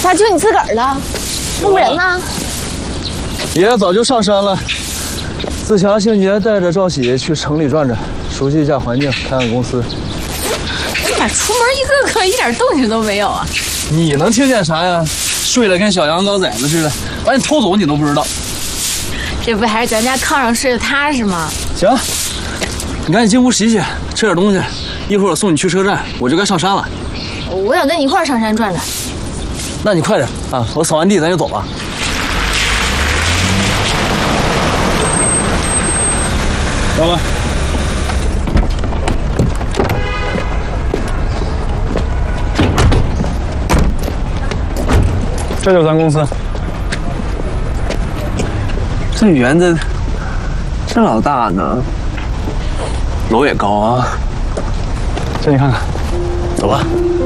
啥就你自个儿了？那屋人呢？ 爷早就上山了。自强、兴杰带着赵喜去城里转转，熟悉一下环境，看看公司。 咋出门一个个一点动静都没有啊？ 你能听见啥呀？睡得跟小羊羔崽子似的，把你偷走你都不知道。 这不还是咱家炕上睡得踏实吗？ 行，你赶紧进屋洗洗，吃点东西，一会儿我送你去车站，我就该上山了。 我想跟你一块儿上山转转。 那你快点啊！我扫完地咱就走吧。老板，这就是咱公司。 这园子这老大呢，楼也高啊。 这你看看， 走吧。